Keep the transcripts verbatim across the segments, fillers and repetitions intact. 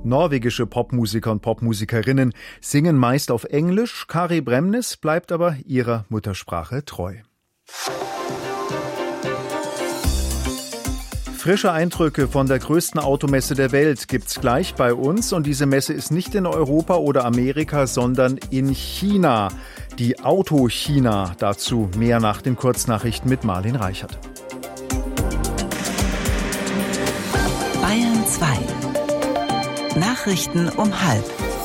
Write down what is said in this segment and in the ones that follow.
Norwegische Popmusiker und Popmusikerinnen singen meist auf Englisch. Kari Bremnes bleibt aber ihrer Muttersprache treu. Frische Eindrücke von der größten Automesse der Welt gibt's gleich bei uns. Und diese Messe ist nicht in Europa oder Amerika, sondern in China. Die Auto-China. Dazu mehr nach den Kurznachrichten mit Marlin Reichert. Bayern zwei. Nachrichten um halb.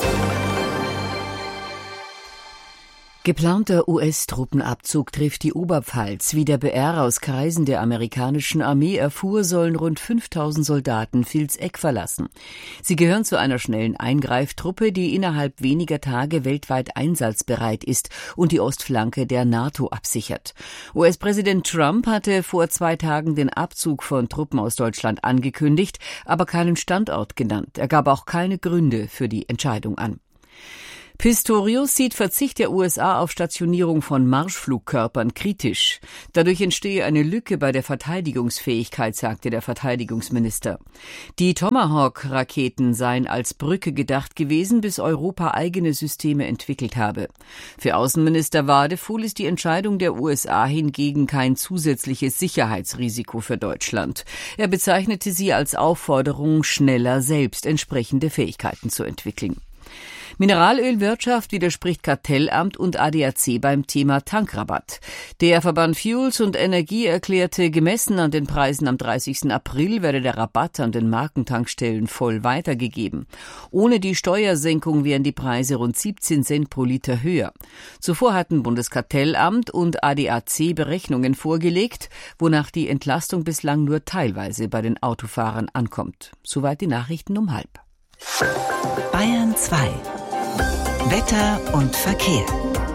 Geplanter U S-Truppenabzug trifft die Oberpfalz. Wie der B R aus Kreisen der amerikanischen Armee erfuhr, sollen rund fünftausend Soldaten Vilseck verlassen. Sie gehören zu einer schnellen Eingreiftruppe, die innerhalb weniger Tage weltweit einsatzbereit ist und die Ostflanke der NATO absichert. U S-Präsident Trump hatte vor zwei Tagen den Abzug von Truppen aus Deutschland angekündigt, aber keinen Standort genannt. Er gab auch keine Gründe für die Entscheidung an. Pistorius sieht Verzicht der U S A auf Stationierung von Marschflugkörpern kritisch. Dadurch entstehe eine Lücke bei der Verteidigungsfähigkeit, sagte der Verteidigungsminister. Die Tomahawk-Raketen seien als Brücke gedacht gewesen, bis Europa eigene Systeme entwickelt habe. Für Außenminister Wadefuhl ist die Entscheidung der U S A hingegen kein zusätzliches Sicherheitsrisiko für Deutschland. Er bezeichnete sie als Aufforderung, schneller selbst entsprechende Fähigkeiten zu entwickeln. Mineralölwirtschaft widerspricht Kartellamt und A D A C beim Thema Tankrabatt. Der Verband Fuels und Energie erklärte, gemessen an den Preisen am dreißigsten April werde der Rabatt an den Markentankstellen voll weitergegeben. Ohne die Steuersenkung wären die Preise rund siebzehn Cent pro Liter höher. Zuvor hatten Bundeskartellamt und A D A C Berechnungen vorgelegt, wonach die Entlastung bislang nur teilweise bei den Autofahrern ankommt. Soweit die Nachrichten um halb. Bayern zwei. Wetter und Verkehr.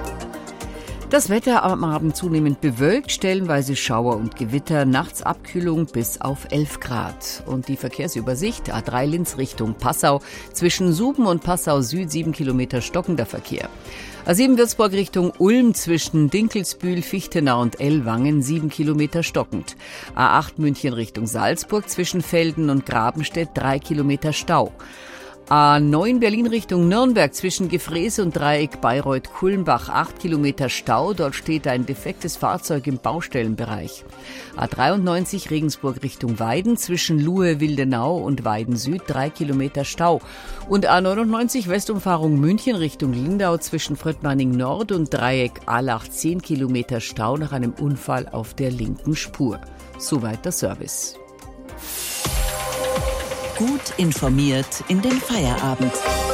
Das Wetter am Abend zunehmend bewölkt, stellenweise Schauer und Gewitter, nachts Abkühlung bis auf elf Grad. Und die Verkehrsübersicht, A drei Linz Richtung Passau, zwischen Suben und Passau Süd sieben Kilometer stockender Verkehr. A sieben Würzburg Richtung Ulm zwischen Dinkelsbühl, Fichtenau und Ellwangen sieben Kilometer stockend. A acht München Richtung Salzburg zwischen Velden und Grabenstedt drei Kilometer Stau. A neun Berlin Richtung Nürnberg zwischen Gefräß und Dreieck Bayreuth-Kulmbach acht Kilometer Stau. Dort steht ein defektes Fahrzeug im Baustellenbereich. A dreiundneunzig Regensburg Richtung Weiden zwischen Luhe-Wildenau und Weiden Süd drei Kilometer Stau. Und A neunundneunzig Westumfahrung München Richtung Lindau zwischen Fröttmanning Nord und Dreieck Allach zehn Kilometer Stau nach einem Unfall auf der linken Spur. Soweit der Service. Gut informiert in den Feierabend.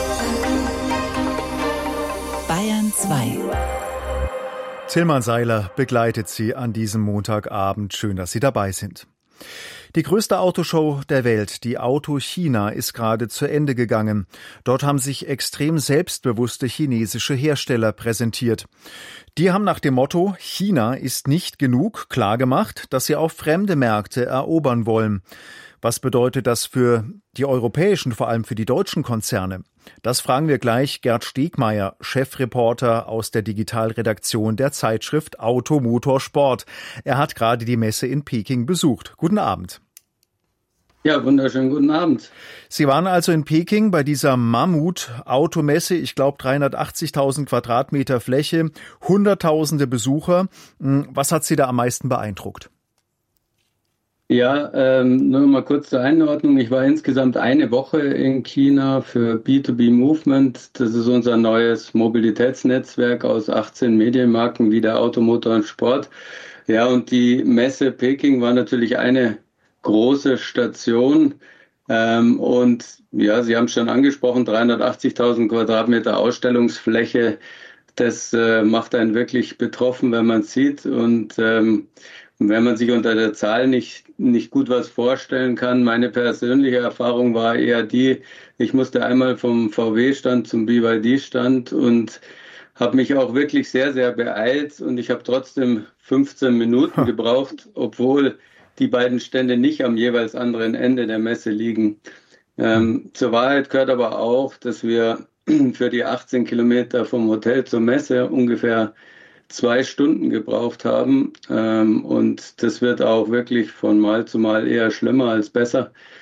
Bayern zwei. Tilman Seiler begleitet Sie an diesem Montagabend. Schön, dass Sie dabei sind. Die größte Autoshow der Welt, die Auto-China, ist gerade zu Ende gegangen. Dort haben sich extrem selbstbewusste chinesische Hersteller präsentiert. Die haben nach dem Motto China ist nicht genug klargemacht, dass sie auch fremde Märkte erobern wollen. Was bedeutet das für die europäischen, vor allem für die deutschen Konzerne? Das fragen wir gleich Gerd Stegmeier, Chefreporter aus der Digitalredaktion der Zeitschrift Auto Motor Sport. Er hat gerade die Messe in Peking besucht. Guten Abend. Ja, wunderschönen guten Abend. Sie waren also in Peking bei dieser Mammut-Automesse, ich glaube dreihundertachtzigtausend Quadratmeter Fläche, Hunderttausende Besucher. Was hat Sie da am meisten beeindruckt? Ja, ähm, nur mal kurz zur Einordnung. Ich war insgesamt eine Woche in China für B zwei B Movement. Das ist unser neues Mobilitätsnetzwerk aus achtzehn Medienmarken wie der Auto, Motor und Sport. Ja, und die Messe Peking war natürlich eine große Station. Ähm, und ja, Sie haben es schon angesprochen, dreihundertachtzigtausend Quadratmeter Ausstellungsfläche. Das äh, macht einen wirklich betroffen, wenn man es sieht. Und ähm, wenn man sich unter der Zahl nicht, nicht gut was vorstellen kann, meine persönliche Erfahrung war eher die, ich musste einmal vom V W-Stand zum B Y D-Stand und habe mich auch wirklich sehr, sehr beeilt und ich habe trotzdem fünfzehn Minuten gebraucht, obwohl die beiden Stände nicht am jeweils anderen Ende der Messe liegen. Ähm, zur Wahrheit gehört aber auch, dass wir für die achtzehn Kilometer vom Hotel zur Messe ungefähr zwei Stunden gebraucht haben. Ähm, und das wird auch wirklich von Mal zu Mal eher schlimmer als besser.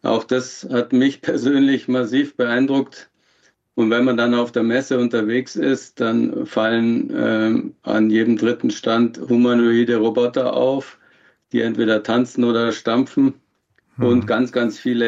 Auch das hat mich persönlich massiv beeindruckt. Und wenn man dann auf der Messe unterwegs ist, dann fallen äh, an jedem dritten Stand humanoide Roboter auf, die entweder tanzen oder stampfen. Hm. Und ganz, ganz viele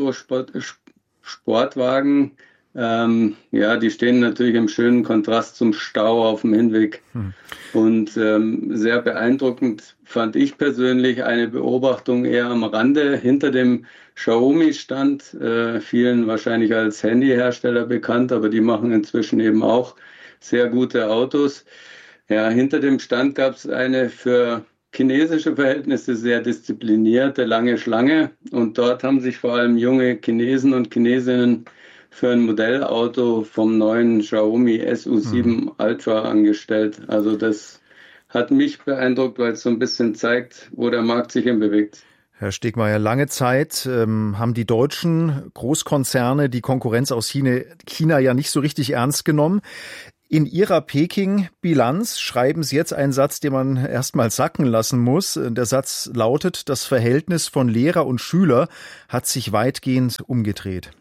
Elektrosportwagen. Ähm, ja, die stehen natürlich im schönen Kontrast zum Stau auf dem Hinweg. Hm. Und ähm, sehr beeindruckend fand ich persönlich eine Beobachtung eher am Rande hinter dem Xiaomi-Stand, äh, vielen wahrscheinlich als Handyhersteller bekannt, aber die machen inzwischen eben auch sehr gute Autos. Ja, hinter dem Stand gab es eine für chinesische Verhältnisse sehr disziplinierte, lange Schlange. Und dort haben sich vor allem junge Chinesen und Chinesinnen für ein Modellauto vom neuen Xiaomi S U sieben mhm. Ultra angestellt. Also das hat mich beeindruckt, weil es so ein bisschen zeigt, wo der Markt sich hin bewegt. Herr Stegmaier, lange Zeit ähm, haben die deutschen Großkonzerne die Konkurrenz aus China, China ja nicht so richtig ernst genommen. In Ihrer Peking-Bilanz schreiben Sie jetzt einen Satz, den man erstmal sacken lassen muss. Der Satz lautet: Das Verhältnis von Lehrer und Schüler hat sich weitgehend umgedreht.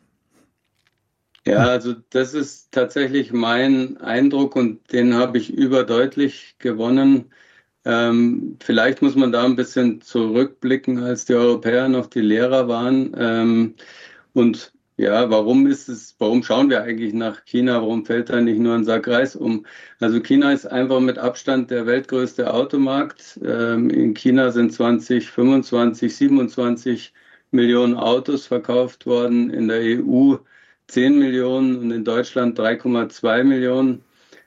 Ja, also das ist tatsächlich mein Eindruck und den habe ich überdeutlich gewonnen. Ähm, vielleicht muss man da ein bisschen zurückblicken, als die Europäer noch die Lehrer waren. Ähm, und ja, warum ist es, warum schauen wir eigentlich nach China? Warum fällt da nicht nur ein Sack Reis um? Also China ist einfach mit Abstand der weltgrößte Automarkt. Ähm, in China sind zwanzig fünfundzwanzig siebenundzwanzig Millionen Autos verkauft worden, in der E U zehn Millionen und in Deutschland drei Komma zwei Millionen.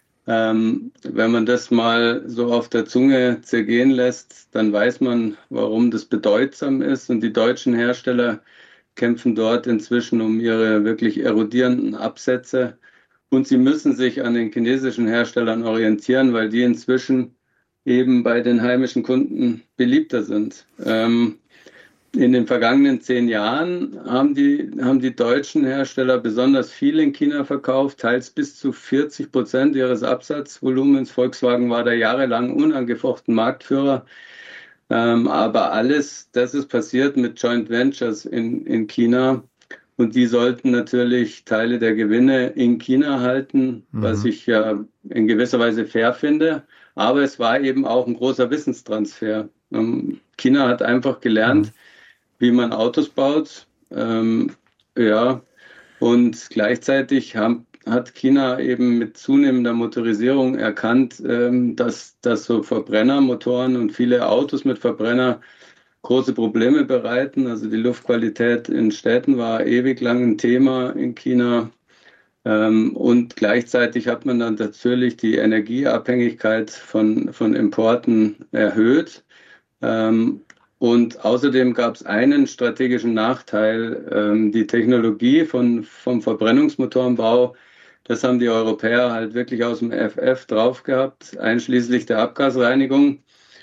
Ähm, wenn man das mal so auf der Zunge zergehen lässt, dann weiß man, warum das bedeutsam ist. Und die deutschen Hersteller kämpfen dort inzwischen um ihre wirklich erodierenden Absätze. Und sie müssen sich an den chinesischen Herstellern orientieren, weil die inzwischen eben bei den heimischen Kunden beliebter sind. Ähm, In den vergangenen zehn Jahren haben die, haben die deutschen Hersteller besonders viel in China verkauft, teils bis zu vierzig Prozent ihres Absatzvolumens. Volkswagen war da jahrelang unangefochten Marktführer. Ähm, aber alles, das ist passiert mit Joint Ventures in, in China. Und die sollten natürlich Teile der Gewinne in China halten, mhm. was ich ja in gewisser Weise fair finde. Aber es war eben auch ein großer Wissenstransfer. Ähm, China hat einfach gelernt, mhm. wie man Autos baut. Ähm, ja, und gleichzeitig haben, hat China eben mit zunehmender Motorisierung erkannt, ähm, dass, dass so Verbrennermotoren und viele Autos mit Verbrenner große Probleme bereiten. Also die Luftqualität in Städten war ewig lang ein Thema in China. Ähm, und gleichzeitig hat man dann natürlich die Energieabhängigkeit von, von Importen erhöht. Ähm, Und außerdem gab es einen strategischen Nachteil, ähm, die Technologie von, vom Verbrennungsmotorenbau, das haben die Europäer halt wirklich aus dem F F drauf gehabt, einschließlich der Abgasreinigung.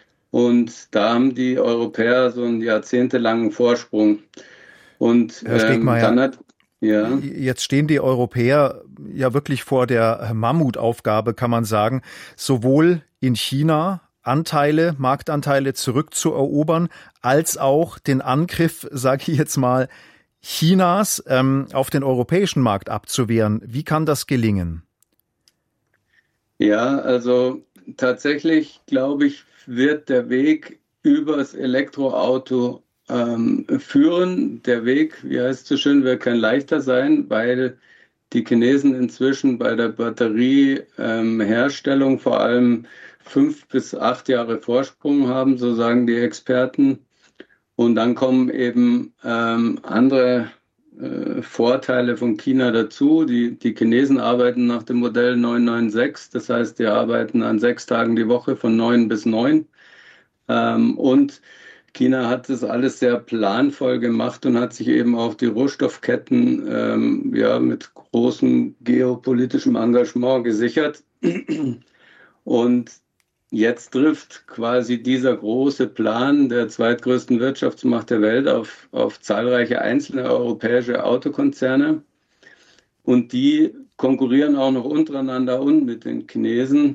Und da haben die Europäer so einen jahrzehntelangen Vorsprung. Und Herr Stegmaier, ähm, dann hat ja. Jetzt stehen die Europäer ja wirklich vor der Mammutaufgabe, kann man sagen, sowohl in China Anteile, Marktanteile zurückzuerobern, als auch den Angriff, sage ich jetzt mal, Chinas ähm, auf den europäischen Markt abzuwehren. Wie kann das gelingen? Ja, also tatsächlich, glaube ich, wird der Weg übers Elektroauto ähm, führen. Der Weg, wie heißt es so schön, wird kein leichter sein, weil die Chinesen inzwischen bei der Batterieherstellung ähm, vor allem fünf bis acht Jahre Vorsprung haben, so sagen die Experten. Und dann kommen eben ähm, andere äh, Vorteile von China dazu. Die, die Chinesen arbeiten nach dem Modell neun neun sechs, das heißt, die arbeiten an sechs Tagen die Woche von neun bis neun. Ähm, und China hat das alles sehr planvoll gemacht und hat sich eben auch die Rohstoffketten ähm, ja, mit großem geopolitischem Engagement gesichert. Und jetzt trifft quasi dieser große Plan der zweitgrößten Wirtschaftsmacht der Welt auf, auf zahlreiche einzelne europäische Autokonzerne. Und die konkurrieren auch noch untereinander und mit den Chinesen.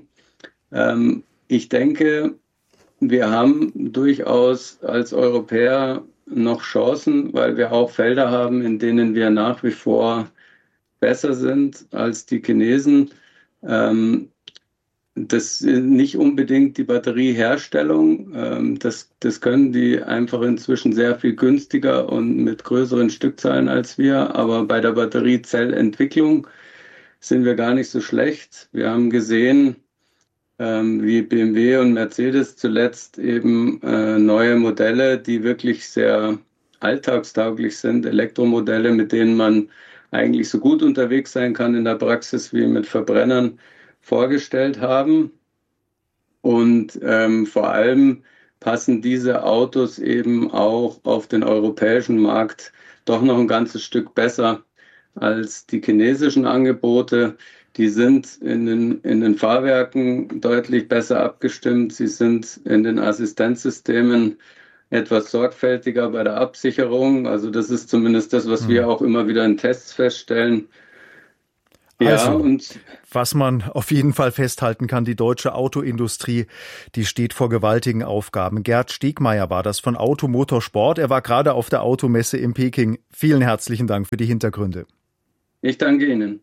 Ähm, ich denke, wir haben durchaus als Europäer noch Chancen, weil wir auch Felder haben, in denen wir nach wie vor besser sind als die Chinesen. Ähm, das ist nicht unbedingt die Batterieherstellung. Ähm, das, das können die einfach inzwischen sehr viel günstiger und mit größeren Stückzahlen als wir. Aber bei der Batteriezellentwicklung sind wir gar nicht so schlecht. Wir haben gesehen, ähm, wie B M W und Mercedes zuletzt eben äh, neue Modelle, die wirklich sehr alltagstauglich sind, Elektromodelle, mit denen man eigentlich so gut unterwegs sein kann in der Praxis wie mit Verbrennern, vorgestellt haben. Und ähm, vor allem passen diese Autos eben auch auf den europäischen Markt doch noch ein ganzes Stück besser als die chinesischen Angebote. Die sind in den, in den Fahrwerken deutlich besser abgestimmt. Sie sind in den Assistenzsystemen etwas sorgfältiger bei der Absicherung. Also das ist zumindest das, was hm. wir auch immer wieder in Tests feststellen. Ja, also, und was man auf jeden Fall festhalten kann, die deutsche Autoindustrie, die steht vor gewaltigen Aufgaben. Gerd Stegmeier war das von Auto Motor Sport. Er war gerade auf der Automesse in Peking. Vielen herzlichen Dank für die Hintergründe. Ich danke Ihnen.